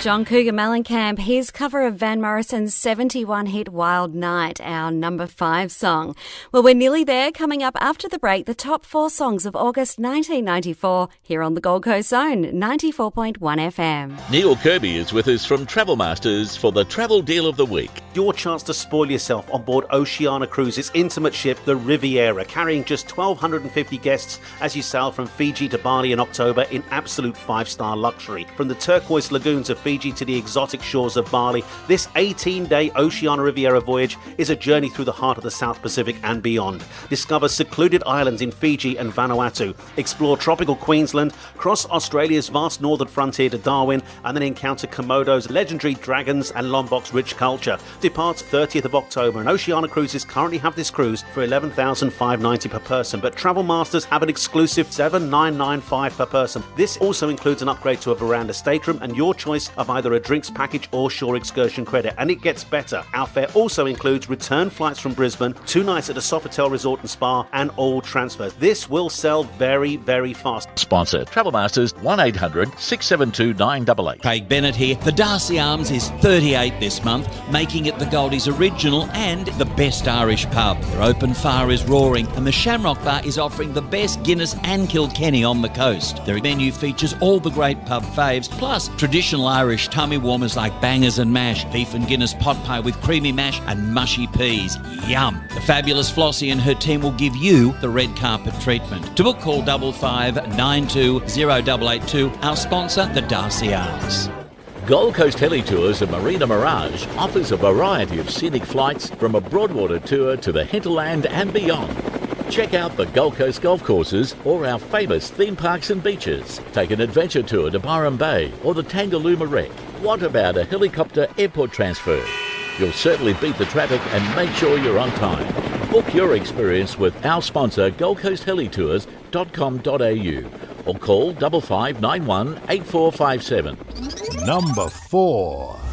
John Cougar Mellencamp, his cover of Van Morrison's 71 hit Wild Night, our number 5 song. Well, we're nearly there. Coming up after the break, the top 4 songs of August 1994 here on the Gold Coast Zone, 94.1 FM. Neil Kirby is with us from Travel Masters for the Travel Deal of the Week. Your chance to spoil yourself on board Oceania Cruises' intimate ship, the Riviera, carrying just 1,250 guests as you sail from Fiji to Bali in October in absolute 5-star luxury. From the turquoise lagoons of Fiji to the exotic shores of Bali, this 18-day Oceania Riviera voyage is a journey through the heart of the South Pacific and beyond. Discover secluded islands in Fiji and Vanuatu, explore tropical Queensland, cross Australia's vast northern frontier to Darwin, and then encounter Komodo's legendary dragons and Lombok's rich culture. Departs 30th of October, and Oceania Cruises currently have this cruise for $11,590 per person, but Travel Masters have an exclusive $7,995 per person. This also includes an upgrade to a veranda stateroom and your choice of either a drinks package or shore excursion credit. And it gets better. Our fare also includes return flights from Brisbane, 2 nights at the Sofitel Resort and Spa, and all transfers. This will sell very, very fast. Sponsor Travel Masters, 1-800-672-988. Craig Bennett here. The Darcy Arms is 38 this month, making it the Goldies original and the best Irish pub. Their open fire is roaring, and the Shamrock Bar is offering the best Guinness and Kilkenny on the coast. Their menu features all the great pub faves, plus traditional Irish tummy warmers like bangers and mash, beef and Guinness pot pie with creamy mash and mushy peas. Yum! The fabulous Flossie and her team will give you the red carpet treatment. To book, call 55 92 0882. Our sponsor, the Darcy Arms. Gold Coast Heli Tours and Marina Mirage offers a variety of scenic flights from a Broadwater tour to the hinterland and beyond. Check out the Gold Coast golf courses or our famous theme parks and beaches. Take an adventure tour to Byron Bay or the Tangalooma Wreck. What about a helicopter airport transfer? You'll certainly beat the traffic and make sure you're on time. Book your experience with our sponsor goldcoasthelitours.com.au or call 5591 8457. Number 4.